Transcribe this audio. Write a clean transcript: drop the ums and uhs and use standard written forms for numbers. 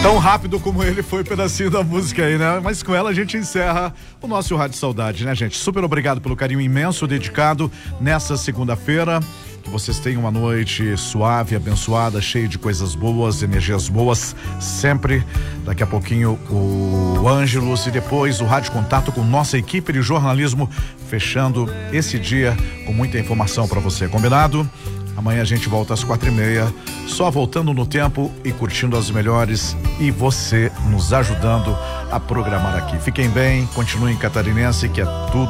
Tão rápido como ele foi, pedacinho da música aí, né? Mas com ela a gente encerra o nosso Rádio Saudade, né, gente? Super obrigado pelo carinho imenso dedicado nessa segunda-feira. Que vocês tenham uma noite suave, abençoada, cheia de coisas boas, energias boas, sempre. Daqui a pouquinho o Ângelos e depois o Rádio Contato com nossa equipe de jornalismo, fechando esse dia com muita informação para você, combinado? Amanhã a gente volta às 4:30, só voltando no tempo e curtindo as melhores e você nos ajudando a programar aqui. Fiquem bem, continuem catarinense, que é tudo